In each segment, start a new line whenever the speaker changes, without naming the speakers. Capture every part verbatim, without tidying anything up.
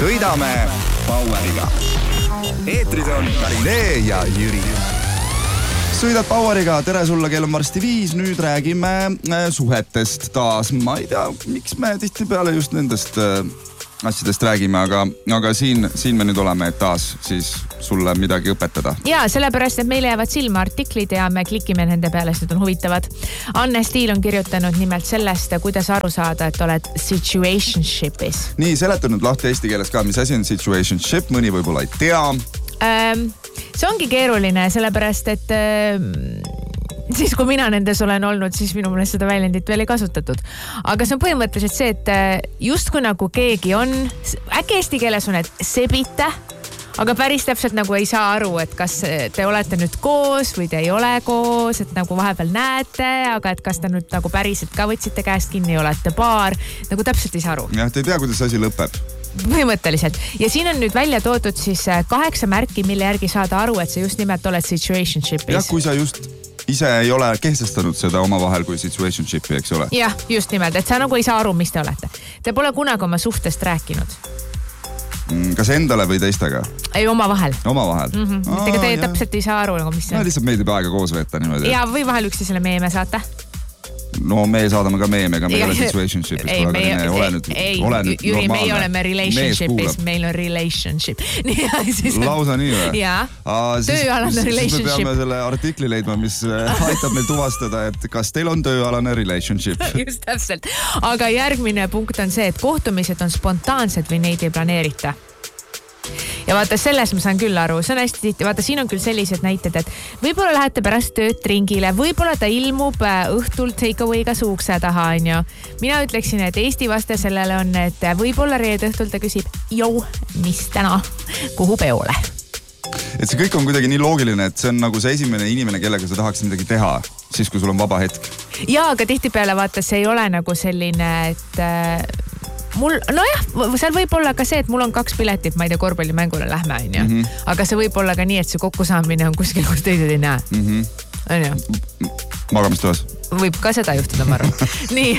Sõidame Poweriga. Eetris on Karinee ja Jüri. Sõidad Poweriga, tere sulle, kell on varsti viis, nüüd räägime suhetest taas. Ma ei tea, miks me tihtipeale just nendest asjadest räägime, aga, aga siin, siin me nüüd oleme, et taas siis sulle midagi õpetada.
Jaa, sellepärast, et meile jäävad silma artiklid ja me klikime nende peale, sest need on huvitavad. Anne Stiil on kirjutanud nimelt sellest, kuidas aru saada, et oled situationshipis.
Nii, seletanud lahti eesti keeles ka, mis asi on situationship, mõni võib-olla ei tea.
Ähm, see ongi keeruline, sellepärast, et ähm, siis kui mina nendes olen olnud, siis minu meelest seda väljendit veel ei kasutatud. Aga see on põhimõtteliselt see, et just kui nagu keegi on, äkki eesti keeles on, et sebite, aga päris täpselt nagu ei saa aru, et kas te olete nüüd koos või te ei ole koos, et nagu vahepeal näete, aga et kas te nüüd nagu päriselt ka võtsite käest kinni, olete paar, nagu täpselt ei saa aru.
Jah, te ei tea, kuidas asi lõpeb.
Põhimõtteliselt. Ja siin on nüüd välja toodud siis kaheksa märki, mille järgi saada aru, et sa just nimelt oled situationshipis.
Jah, kui sa just ise ei ole kehtestanud seda oma vahel kui situationshipi, eks ole?
Jah, just nimelt, et sa nagu ei saa aru, mis te olete. Te pole kunagi oma suhtest rääkinud.
Kas endale või teistega?
Ei, oma vahel.
Oma vahel?
Mm-hmm. Aa, Tega te jah. Täpselt ei saa aru, nagu mis see on.
No, lihtsalt meeldib aega koos võtta niimoodi.
Ja või vahel üksteisele meeme saata.
No me saadame ka meeme, ega me ei ole situationshipis.
Ei, me, ole nüüd, ei ole nüüd Jüri, me ei oleme relationshipis, meil on relationship.
Lausa nii või?
Jaa, tööalane relationship.
Siis me peame selle artikli leidma, mis aitab meil tuvastada, et kas teil on tööalane relationship.
Just täpselt. Aga järgmine punkt on see, et kohtumised on spontaansed või neid ei planeerita. Ja vaata, selles ma saan küll aru, see on hästi tihti, vaata, siin on küll sellised näited, et võib-olla lähete pärast tööd ringile, võib-olla ta ilmub õhtul takeaway'ga suukse taha, on ju. Mina ütleksin, et Eesti vaste sellele on, et võib-olla reed õhtul ta küsib, jou, mis täna, kuhu peole?
Et see kõik on kuidagi nii loogiline, et see on nagu see esimene inimene, kellega sa tahaks midagi teha, siis kui sul on vaba hetk.
Jaa, aga tihtipeale vaata, see ei ole nagu selline, et mul, nojah, seal võib olla ka see, et mul on kaks piletit, ma ei tea, korvpallimängule lähme, on ju. Mm-hmm. Aga see võib olla ka nii, et see kokkusaamine on kuskil, kus teised ei näe. Mm-hmm. On ju?
Magamistoas.
Võib ka seda juhtuda, ma arvan. Nii.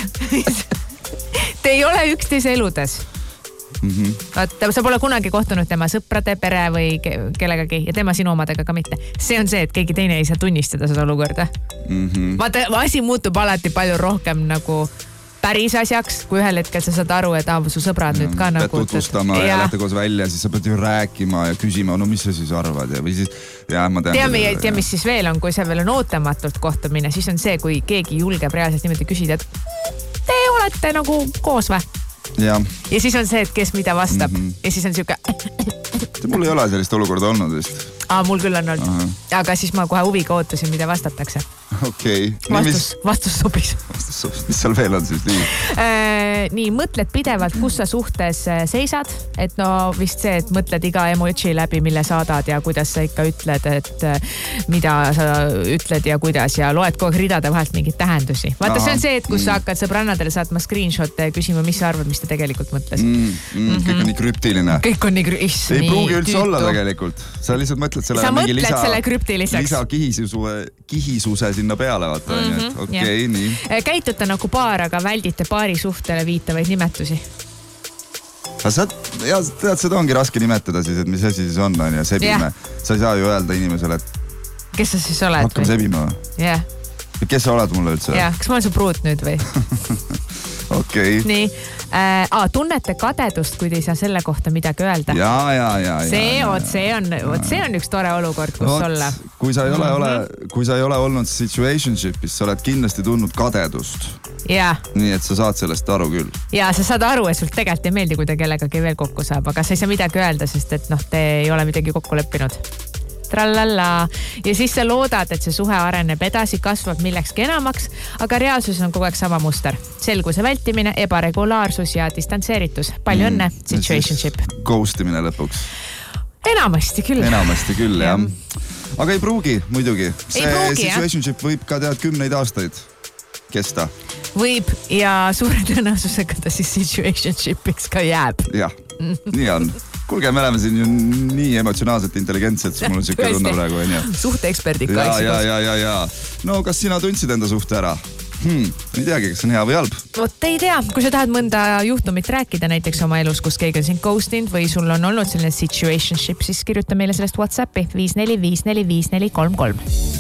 Te ei ole üksteise eludes. Mm-hmm. Vaata, sa pole kunagi kohtunud tema sõprade, pere või kellegagi ja tema sinu omadega ka mitte. See on see, et keegi teine ei saa tunnistada seda olukorda. Mm-hmm. Vaata, asi muutub alati palju rohkem nagu päris asjaks, kui ühel hetkel sa saad aru, et aavu su sõbrad nüüd ka nagu...
Pead tutvustama ja lähte koos välja, siis sa pead ju rääkima ja küsima, no mis sa siis arvad ja või siis... Ja, ma tean...
Tea, tea, mis siis veel on, kui see veel on ootamatult kohtumine, siis on see, kui keegi julgeb reaalselt niimoodi küsida, et te olete nagu koos või?
Ja.
Ja siis on see, et kes mida vastab. Mm-hmm. Ja siis on siuke...
Mul ei ole sellist olukorda olnud vist.
Aa, mul küll on olnud. Aha. Aga siis ma kohe huviga ootasin, mida vastatakse.
Okei. Okay.
Vastus, vastus sobis.
Vastus sobis. Mis seal veel on siis? Nii,
äh, nii mõtled pidevalt, kus sa suhtes seisad. Et no vist see, et mõtled iga emoji läbi, mille saadad ja kuidas sa ikka ütled, et mida sa ütled ja kuidas ja loed kogu ridade vahelt mingeid tähendusi. Vaata, Aha. see on see, et kus mm. sa hakkad sõbrannadele saatma screenshot'e ja küsima, mis sa arvad, mis ta tegelikult mõtles.
Mm, mm, mm-hmm. Kõik on nii krüptiline.
Kõik on nii krüptiline.
Ei pruugi üldse olla tegelikult. Sa lihtsalt mõtled selle,
sa mõtled
lisa,
selle krüptiliseks.
Lisa kihisuse, kihisuse sinna peale, vaata. Mm-hmm. Okei, okay, nii.
Käitute nagu paar, aga väldite paari suhtele viitavaid nimetusi.
Sa, ja, tead, seda ongi raske nimetada siis, et mis asi siis on, on ja sebime. Yeah. Sa ei saa ju öelda inimesele, et...
Kes sa siis oled?
Hakkame sebima või?
Jah.
Yeah. Kes sa oled mulle üldse?
Jah, kas ma olen su pruut nüüd või?
Okei. Okay.
Nii. Äh, aa, tunnete kadedust, kui te ei saa selle kohta midagi öelda.
Jaa, jaa, jaa.
See, ja, oot, see on, oot, see on üks tore olukord, kus oot, olla.
Kui sa ei ole, mm-hmm. ole, kui sa ei ole olnud situationshipis, sa oled kindlasti tundnud kadedust.
Jaa.
Nii, et sa saad sellest aru küll.
Jaa, sa saad aru, et sul tegelikult ei meeldi, kui ta kellegagi veel kokku saab, aga sa ei saa midagi öelda, sest et noh, te ei ole midagi kokku leppinud. Trallala. Ja siis sa loodad, et see suhe areneb edasi, kasvab millekski enamaks, aga reaalsus on kogu aeg sama muster. Selguse vältimine, ebaregulaarsus ja distantseeritus. Palju õnne, mm, situationship.
Ghostimine lõpuks.
Enamasti küll.
Enamasti küll, jah. Aga ei pruugi, muidugi. See
pruugi,
situationship jah? Võib ka tead kümneid aastaid kesta.
Võib ja suure tõenäosusega ta siis situationshipiks ka jääb.
Jah, nii on. Kuulge, me oleme siin ju nii emotsionaalselt intelligentsed, mul on siuke tunne praegu, on ju.
Suhteeksperdid ka.
Ja, ja, ja, ja, ja. No, kas sina tundsid enda suhte ära? Hmm, ei teagi, kas on hea või halb.
Vot ei tea, kui sa tahad mõnda juhtumit rääkida näiteks oma elus, kus keegi on sind ghostinud või sul on olnud selline situationship, siis kirjuta meile sellest WhatsAppi viis neli viis neli viis neli kolm kolm.